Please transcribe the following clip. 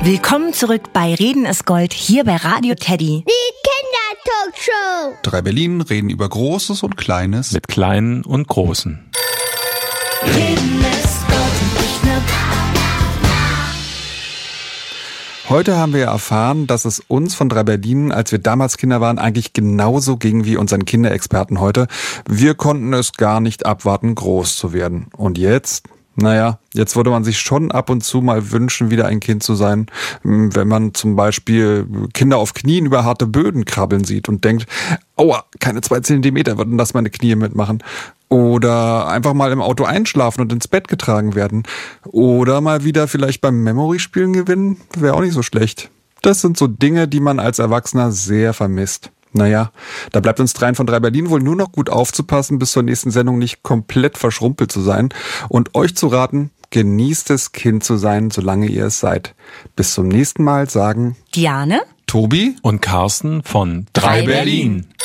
Willkommen zurück bei Reden ist Gold, hier bei Radio Teddy. Die Kindertalkshow. 3 Berlin reden über Großes und Kleines. Mit Kleinen und Großen. Reden ist Gold und nicht nur Heute haben wir ja erfahren, dass es uns von 3 Berlin, als wir damals Kinder waren, eigentlich genauso ging wie unseren Kinderexperten heute. Wir konnten es gar nicht abwarten, groß zu werden. Und jetzt? Naja, jetzt würde man sich schon ab und zu mal wünschen, wieder ein Kind zu sein, wenn man zum Beispiel Kinder auf Knien über harte Böden krabbeln sieht und denkt, aua, keine 2 Zentimeter würden das meine Knie mitmachen. Oder einfach mal im Auto einschlafen und ins Bett getragen werden. Oder mal wieder vielleicht beim Memory-Spielen gewinnen, wäre auch nicht so schlecht. Das sind so Dinge, die man als Erwachsener sehr vermisst. Naja, da bleibt uns 3 von 3 Berlin wohl nur noch gut aufzupassen, bis zur nächsten Sendung nicht komplett verschrumpelt zu sein und euch zu raten, genießt es, Kind zu sein, solange ihr es seid. Bis zum nächsten Mal sagen Diane, Tobi und Carsten von 3 Berlin.